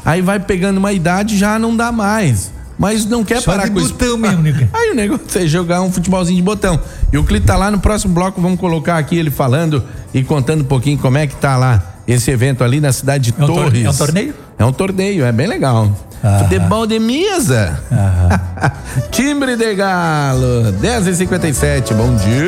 Aí vai pegando uma idade, já não dá mais. Mas não quer só parar com isso. botão mesmo, né? Aí o negócio é jogar um futebolzinho de botão. E o Clito tá lá no próximo bloco, vamos colocar aqui ele falando e contando um pouquinho como é que tá lá esse evento ali na cidade de Torres. É um torneio? É um torneio, é bem legal. Futebol de mesa. Timbre de galo, 10h57, bom dia.